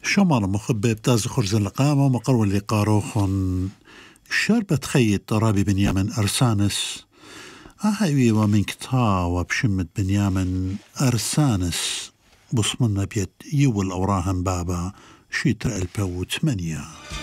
شمر مخبي بتاز خرز القامة ومقرو اللي قاروخن شربت خيط رابي بنيامن أرسانس أهايوي ومن كتا وبشمت بنيامن أرسانس بصمنا بيت يول أوراهم بابا شيتر 2008.